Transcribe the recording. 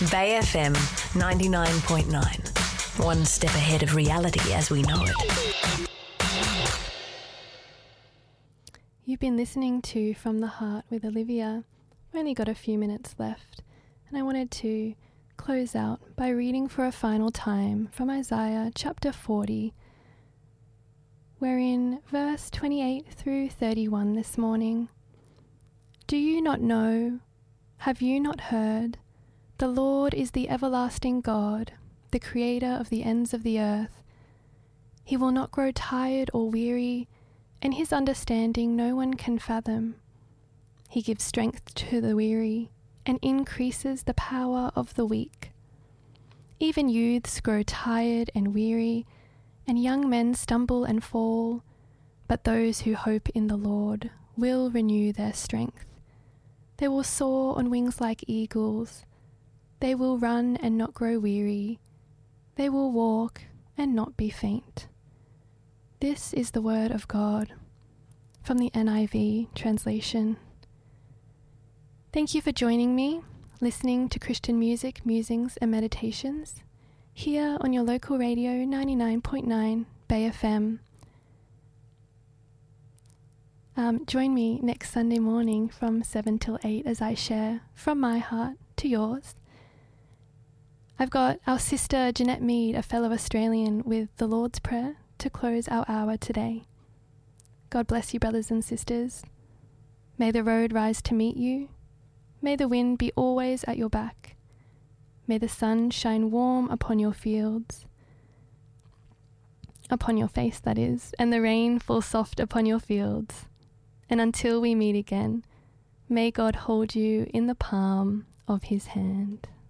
Bay FM 99.9. One step ahead of reality as we know it. You've been listening to From the Heart with Olivia. We've only got a few minutes left, and I wanted to close out by reading for a final time from Isaiah chapter 40. We're in verse 28 through 31 this morning. Do you not know? Have you not heard? The Lord is the everlasting God, the creator of the ends of the earth. He will not grow tired or weary, and his understanding no one can fathom. He gives strength to the weary and increases the power of the weak. Even youths grow tired and weary, and young men stumble and fall, but those who hope in the Lord will renew their strength. They will soar on wings like eagles. They will run and not grow weary. They will walk and not be faint. This is the word of God from the NIV translation. Thank you for joining me, listening to Christian music, musings and meditations here on your local radio 99.9 Bay FM. Join me next Sunday morning from 7 till 8 as I share from my heart to yours. I've got our sister Jeanette Mead, a fellow Australian, with the Lord's Prayer to close our hour today. God bless you, brothers and sisters. May the road rise to meet you. May the wind be always at your back. May the sun shine warm upon your fields, upon your face, that is, and the rain fall soft upon your fields. And until we meet again, may God hold you in the palm of his hand.